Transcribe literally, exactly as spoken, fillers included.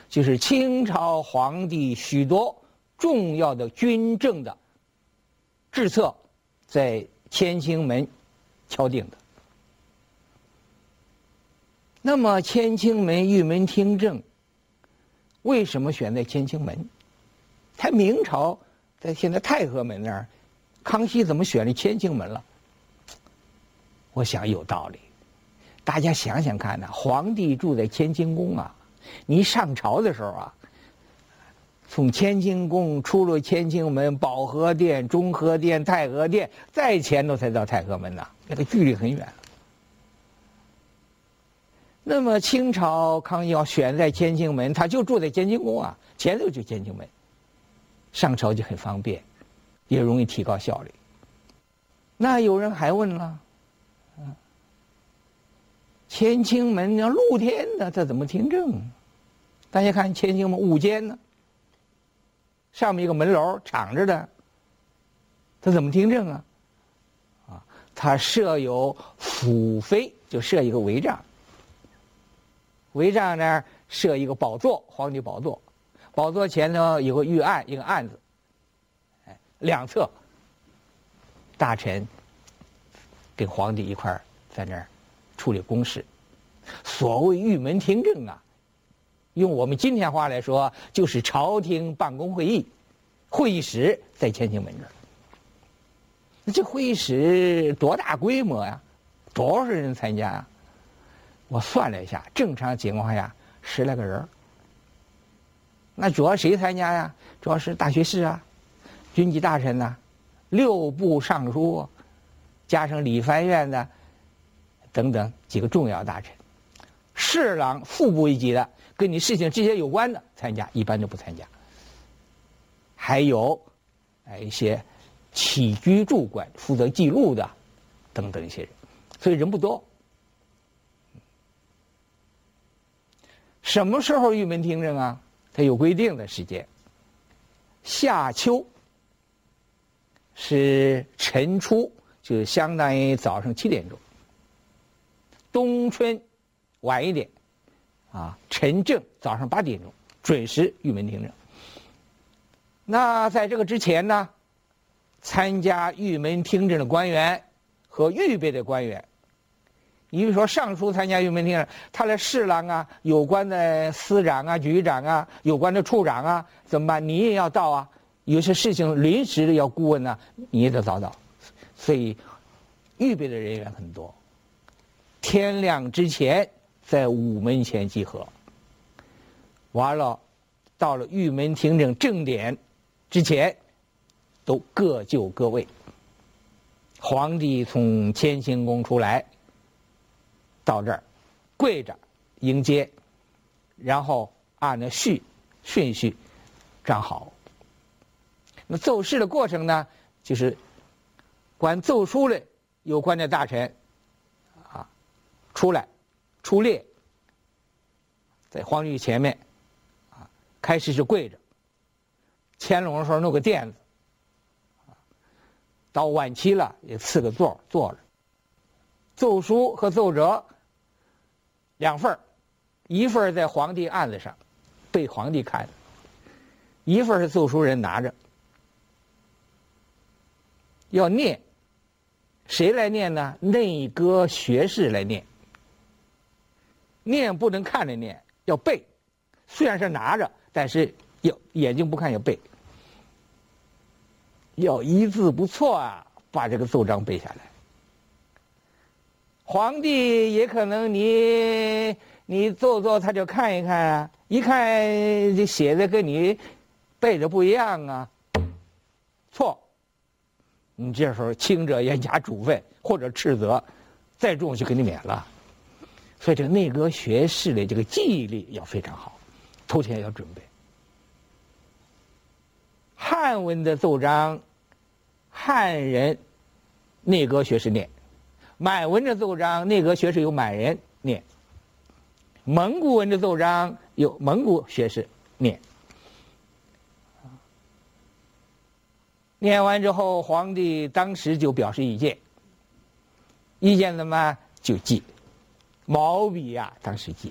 就是清朝皇帝许多重要的军政的制策，在乾清门敲定的。那么乾清门玉门听政为什么选在乾清门？他明朝在现在太和门那儿，康熙怎么选了乾清门了？我想有道理。大家想想看呐、啊，皇帝住在乾清宫啊，你上朝的时候啊，从乾清宫出了乾清门，保和殿、中和殿、太和殿，再前头才到太和门呐、啊，那个距离很远。那么清朝康熙要选在乾清门，他就住在乾清宫啊，前头就乾清门，上朝就很方便，也容易提高效率。那有人还问了，嗯，乾清门要露天的，他怎么听政？大家看乾清门五间呢，上面一个门楼敞着的，他怎么听政啊？啊，他设有辅妃，就设一个帷帐。帷帐那儿设一个宝座，皇帝宝座，宝座前头有个御案，一个案子，哎，两侧大臣跟皇帝一块儿在那儿处理公事。所谓玉门听政啊，用我们今天话来说，就是朝廷办公会议，会议室在乾清门这儿。那这会议室多大规模呀？多少人参加啊？我算了一下，正常情况下十来个人。那主要谁参加呀？主要是大学士啊，军机大臣呐、啊，六部尚书、啊，加上理藩院的等等几个重要大臣，侍郎、副部一级的，跟你事情直接有关的参加，一般都不参加。还有哎一些起居主管、负责记录的等等一些人，所以人不多。什么时候玉门听政啊？它有规定的时间。夏秋是晨出，就相当于早上七点钟。冬春晚一点，啊，晨正早上八点钟准时玉门听政。那在这个之前呢，参加玉门听政的官员和预备的官员。你比如说尚书参加玉门听政，他的侍郎啊、有关的司长啊、局长啊、有关的处长啊，怎么办？你也要到啊。有些事情临时的要顾问呢、啊，你也得早到。所以预备的人员很多。天亮之前在午门前集合，完了到了玉门听政正点之前，都各就各位。皇帝从乾清宫出来。到这儿，跪着迎接，然后按照序顺序站好。那奏事的过程呢，就是管奏书的有关的大臣啊出来出列，在皇帝前面啊，开始是跪着，乾隆的时候弄个垫子，到晚期了也赐个座坐着。奏书和奏折两份，一份在皇帝案子上被皇帝看，一份是奏书人拿着要念。谁来念呢？内阁学士来念。念不能看着念，要背。虽然是拿着，但是要眼睛不看，要背，要一字不错啊，把这个奏章背下来。皇帝也可能你你奏奏他就看一看啊，一看这写的跟你背的不一样啊，错，你这时候轻者严加处分或者斥责，再重就给你免了。所以这个内阁学士的这个记忆力要非常好，头前要准备。汉文的奏章，汉人内阁学士念。满文的奏章，内阁学士由满人念；蒙古文的奏章由蒙古学士念。念完之后，皇帝当时就表示意见，意见怎么就记，毛笔呀、啊，当时记。